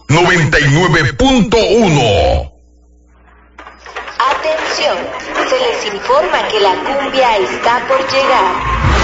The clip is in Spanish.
99.1. Atención, se les informa que la cumbia está por llegar.